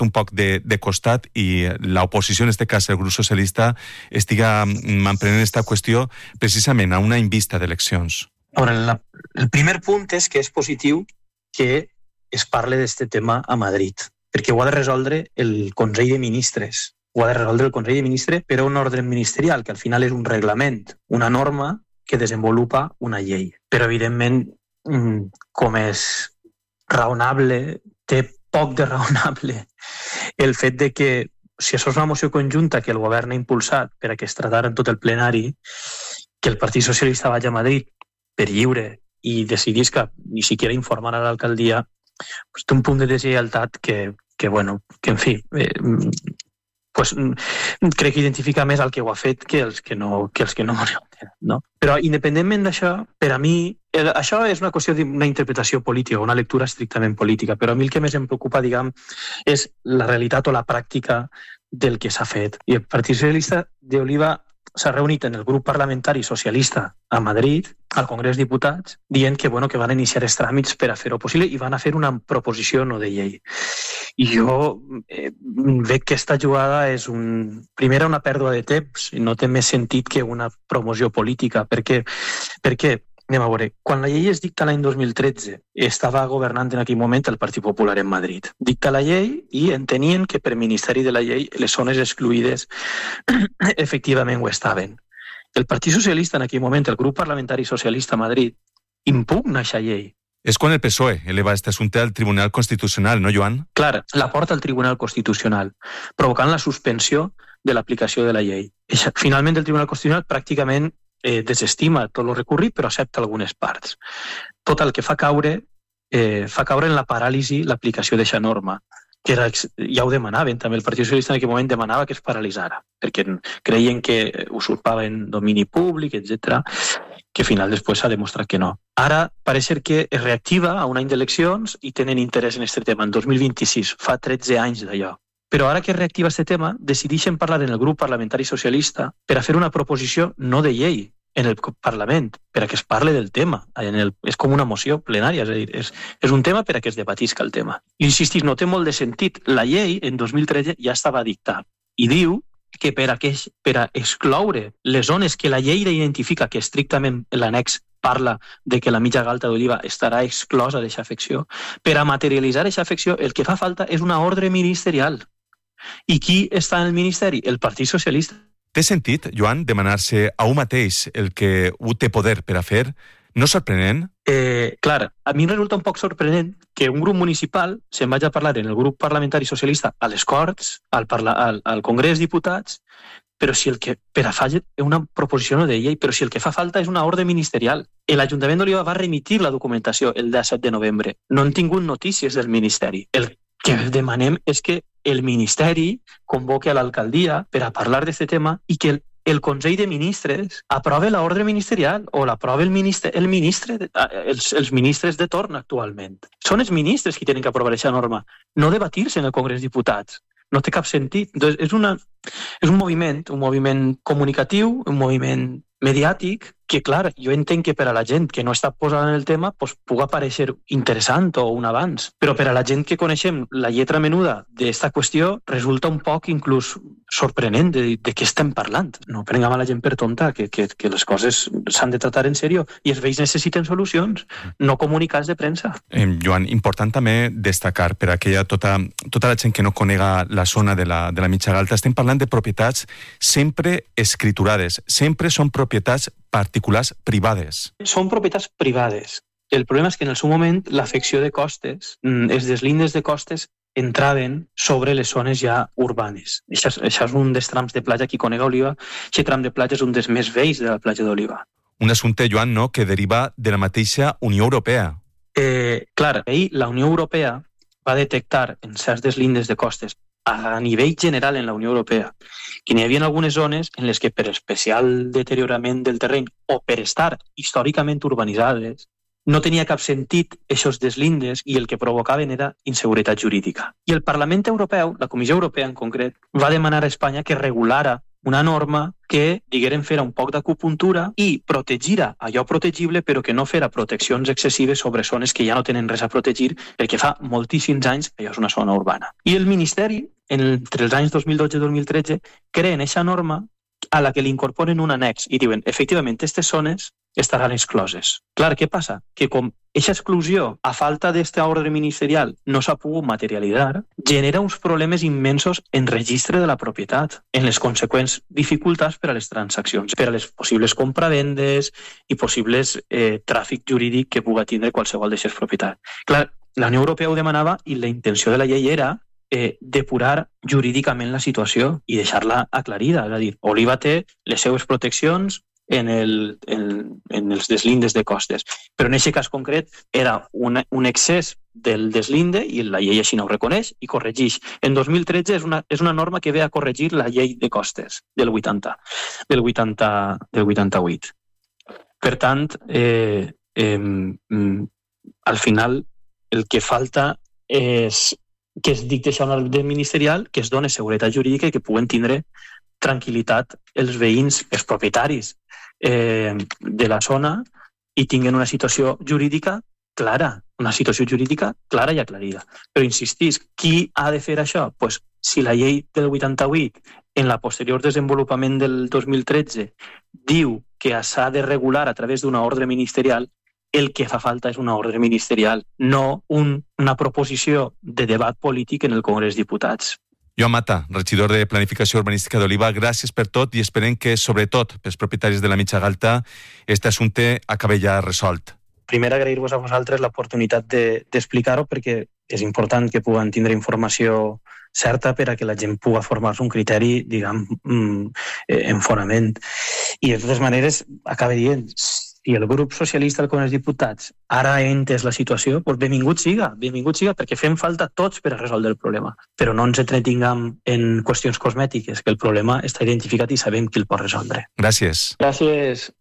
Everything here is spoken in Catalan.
un poc de costat i l'oposició, en aquest cas el grup socialista, estiga emprenent aquesta qüestió precisament a una any vista d'eleccions? Ahora, el primer punt és que és positiu que es parle d'aquest tema a Madrid, perquè ho ha de resoldre el Consell de Ministres. Ho ha de resoldre el Consell de Ministres per un ordre ministerial, que al final és un reglament, una norma que desenvolupa una llei. Però, evidentment, com és raonable, té poc de raonable el fet de que, si això és una moció conjunta que el govern ha impulsat per a que es tratara en tot el plenari, que el Partit Socialista vagi a Madrid per lliure i decidís que ni siquiera informar a l'alcaldia, pues, té un punt de deslleialtat que en fi, pues, crec que identifica més el que ho ha fet que els que no no? Però independentment d'això, per a mi, això és una qüestió d'una interpretació política, una lectura estrictament política, però a mi el que més em preocupa, diguem, és la realitat o la pràctica del que s'ha fet. I el Partit Socialista d'Oliva s'ha reunit en el grup parlamentari socialista a Madrid, al Congrés dels Diputats, dient que van iniciar els tràmits per a fer-ho possible i van a fer una proposició no de llei. I jo veig que aquesta jugada és primera una pèrdua de temps i no té més sentit que una promoció política, perquè anem a veure, quan la llei es dicta l'any 2013, estava governant en aquell moment el Partit Popular en Madrid. Dicta la llei i entenien que per Ministeri de la Llei les zones excluïdes efectivament ho estaven. El Partit Socialista en aquell moment, el grup parlamentari socialista a Madrid, impugna aquesta llei. És quan el PSOE eleva aquest assumpte al Tribunal Constitucional, no, Joan? Clar, la porta al Tribunal Constitucional, provocant la suspensió de l'aplicació de la llei. Finalment, el Tribunal Constitucional pràcticament desestima tot el recorrit, però accepta algunes parts. Tot el que fa caure en la paràlisi l'aplicació d'aquesta norma, que ja ho demanaven, també el Partit Socialista en aquell moment demanava que es paralitzara, perquè creien que usurpaven domini públic, etc., que al final després s'ha demostrat que no. Ara pareix ser que es reactiva a un any d'eleccions i tenen interès en aquest tema, en 2026, fa 13 anys d'allò. Però ara que es reactiva aquest tema, decideixen parlar en el grup parlamentari socialista per a fer una proposició no de llei en el Parlament, per a que es parle del tema. És com una moció plenària, és a dir, és un tema per a que es debatisca el tema. I insistís, no té molt de sentit. La llei, en 2013, ja estava dictada i diu que per a excloure les zones que la llei identifica, que estrictament l'annex parla de que la mitja galta d'oliva estarà exclosa d'aquesta afecció, per a materialitzar aquesta afecció el que fa falta és una ordre ministerial. I qui està en el Ministeri? El Partit Socialista. Té sentit, Joan, demanar-se a un mateix el que ho té poder per a fer? No és sorprenent? Clar, a mi em resulta un poc sorprenent que un grup municipal se'n vagi a parlar en el grup parlamentari socialista a les Corts, al Congrés dels Diputats, però si el que per a fer una proposició no de llei, però si el que fa falta és una ordre ministerial. L'Ajuntament d'Oliva va remitir la documentació el 17 de novembre. No han tingut notícies del Ministeri. El que demanem és que el Ministeri convoque a l'alcaldia per a parlar d'aquest tema i que el Consell de Ministres aprove l'ordre ministerial o l'aprove els ministres de torn actualment. Són els ministres qui tenen que aprovar aquesta norma, no debatir-se en el Congrés dels Diputats. No té cap sentit. És un moviment comunicatiu, un moviment mediàtic, que, clar, jo entenc que per a la gent que no està posada en el tema pugui aparèixer interessant o un avanç, però per a la gent que coneixem la lletra menuda d'esta qüestió resulta un poc inclús sorprenent de què estem parlant. No prenguem a la gent per tonta, que les coses s'han de tratar en sèrio i els veïns necessiten solucions, no comunicats de premsa. Joan, important també destacar per a tota la gent que no conega la zona de la mitja galta, estem parlant de propietats sempre escriturades, sempre són propietats particulars privades. Són propietats privades. El problema és que en el seu moment l'afecció de costes, els deslindes de costes entraven sobre les zones ja urbanes. Això és un dels trams de platja que conega Oliva. Aquest tram de platja és un dels més vells de la platja d'Oliva. Un assumpte, Joan, no?, que deriva de la mateixa Unió Europea. Clar, ahir la Unió Europea va detectar en certs deslindes de costes a nivell general en la Unió Europea que n'hi havia algunes zones en les que per especial deteriorament del terreny o per estar històricament urbanitzades no tenia cap sentit aquests deslindes i el que provocaven era inseguretat jurídica. I el Parlament Europeu, la Comissió Europea en concret, va demanar a Espanya que regulara una norma que, digueren, fera un poc d'acupuntura i protegira allò protegible, però que no fera proteccions excessives sobre zones que ja no tenen res a protegir, perquè fa moltíssims anys allò és una zona urbana. I el Ministeri, entre els anys 2012 i 2013, creen aquesta norma a la que li incorporen un annex i diuen, efectivament, aquestes zones estaran excloses. Clar, què passa? Que com aquesta exclusió, a falta d'esta ordre ministerial, no s'ha pogut materialitzar, genera uns problemes immensos en registre de la propietat, en les conseqüents dificultats per a les transaccions, per a les possibles compravendes i possibles tràfic jurídic que pugui tindre qualsevol d'aquestes propietats. Clar, la Unió Europea ho demanava i la intenció de la llei era depurar jurídicament la situació i deixar-la aclarida. És a dir, Oliva té les seues proteccions en els deslindes de costes. Però en aquest cas concret era un excés del deslinde i la llei així no ho reconeix i corregeix. En 2013 és una norma que ve a corregir la llei de costes del 88. Per tant, al final el que falta és que es dicti això en l'ordre ministerial, que es doni seguretat jurídica i que puguen tindre tranquil·litat els veïns, els propietaris de la zona i tinguen una situació jurídica clara, i aclarida. Però insistís, qui ha de fer això? Pues, si la llei del 88, en la posterior desenvolupament del 2013, diu que s'ha de regular a través d'una ordre ministerial, el que fa falta és una ordre ministerial, no una proposició de debat polític en el Congrés dels Diputats. Joan Mata, regidor de Planificació Urbanística d'Oliva, gràcies per tot i esperem que, sobretot, pels propietaris de la Mitja Galta, aquest assumpte acabi ja resolt. Primer, agrair-vos a vosaltres l'oportunitat d'explicar-ho perquè és important que puguem tindre informació certa per a que la gent pugui formar-se un criteri, diguem, en fonament. I de totes maneres, acaba dient, si el grup socialista al Congrés dels Diputats ara ha entès la situació, doncs benvingut siga, perquè fem falta tots per a resoldre el problema. Però no ens entretinguem en qüestions cosmètiques, que el problema està identificat i sabem qui el pot resoldre. Gràcies. Gràcies.